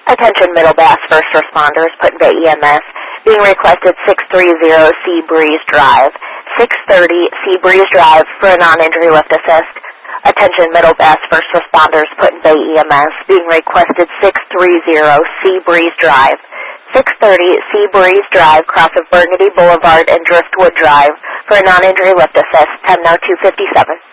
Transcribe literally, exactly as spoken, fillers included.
Attention Middle Bass first responders, Put in Bay E M S. Being requested six thirty Sea Breeze Drive. six thirty Sea Breeze Drive for a non-injury lift assist. Attention Middle Bass first responders, Put in Bay E M S. Being requested six thirty Sea Breeze Drive. six thirty Sea Breeze Drive, cross of Burgundy Boulevard and Driftwood Drive for a non-injury lift assist. Time now two fifty-seven.